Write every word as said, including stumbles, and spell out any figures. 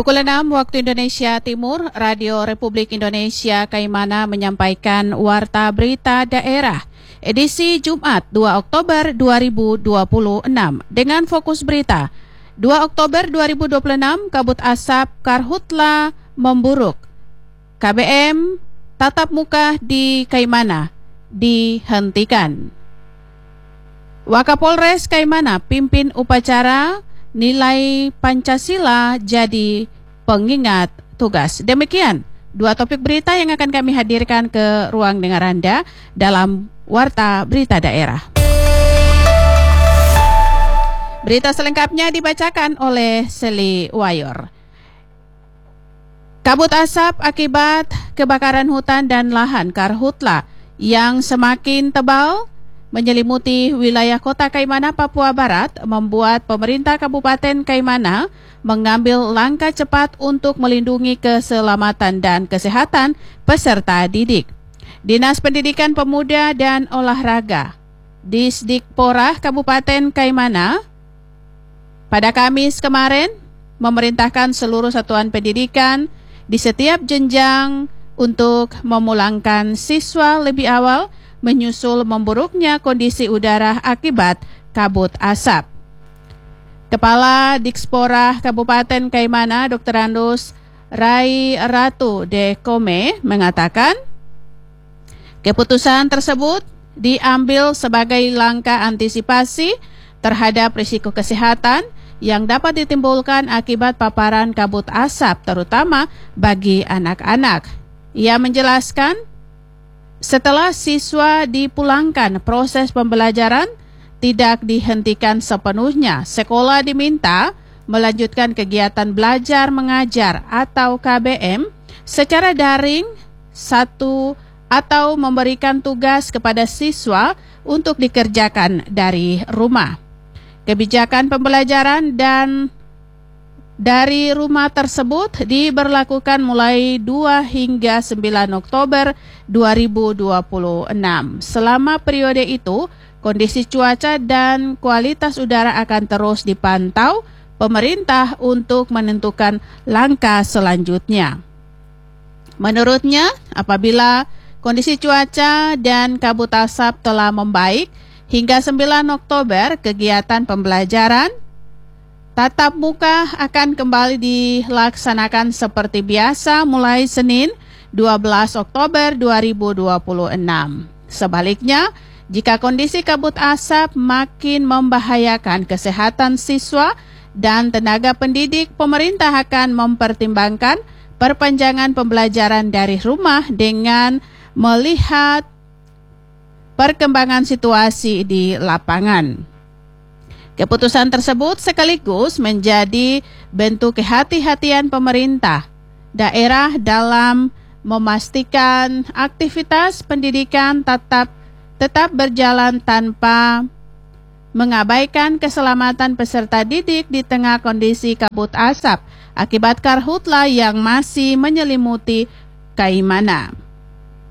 Pukul enam waktu Indonesia Timur, Radio Republik Indonesia Kaimana menyampaikan Warta Berita Daerah, edisi Jumat dua Oktober dua ribu dua puluh enam, dengan fokus berita. dua Oktober dua ribu dua puluh enam, kabut asap karhutla memburuk. K B M tatap muka di Kaimana dihentikan. Wakapolres Kaimana pimpin upacara nilai Pancasila jadi pengingat tugas. Demikian dua topik berita yang akan kami hadirkan ke ruang dengar Anda dalam Warta Berita Daerah. Berita selengkapnya dibacakan oleh Seli Wayor. Kabut asap akibat kebakaran hutan dan lahan karhutla yang semakin tebal menyelimuti wilayah kota Kaimana, Papua Barat membuat pemerintah Kabupaten Kaimana mengambil langkah cepat untuk melindungi keselamatan dan kesehatan peserta didik. Dinas Pendidikan Pemuda dan Olahraga Disdikpora Kabupaten Kaimana pada Kamis kemarin memerintahkan seluruh satuan pendidikan di setiap jenjang untuk memulangkan siswa lebih awal menyusul memburuknya kondisi udara akibat kabut asap. Kepala Dikspora Kabupaten Kaimana, Doktor Andus Rai Ratu De Kome mengatakan, keputusan tersebut diambil sebagai langkah antisipasi terhadap risiko kesehatan yang dapat ditimbulkan akibat paparan kabut asap, terutama bagi anak-anak. Ia menjelaskan, setelah siswa dipulangkan, proses pembelajaran tidak dihentikan sepenuhnya. Sekolah diminta melanjutkan kegiatan belajar mengajar atau K B M secara daring satu atau memberikan tugas kepada siswa untuk dikerjakan dari rumah. Kebijakan pembelajaran dan dari rumah tersebut diberlakukan mulai dua hingga sembilan Oktober dua ribu dua puluh enam. Selama periode itu, kondisi cuaca dan kualitas udara akan terus dipantau pemerintah untuk menentukan langkah selanjutnya. Menurutnya, apabila kondisi cuaca dan kabut asap telah membaik hingga sembilan Oktober, kegiatan pembelajaran tatap muka akan kembali dilaksanakan seperti biasa mulai Senin dua belas Oktober dua ribu dua puluh enam. Sebaliknya, jika kondisi kabut asap makin membahayakan kesehatan siswa dan tenaga pendidik, pemerintah akan mempertimbangkan perpanjangan pembelajaran dari rumah dengan melihat perkembangan situasi di lapangan. Keputusan tersebut sekaligus menjadi bentuk kehati-hatian pemerintah daerah dalam memastikan aktivitas pendidikan tetap tetap berjalan tanpa mengabaikan keselamatan peserta didik di tengah kondisi kabut asap akibat karhutla yang masih menyelimuti Kaimana.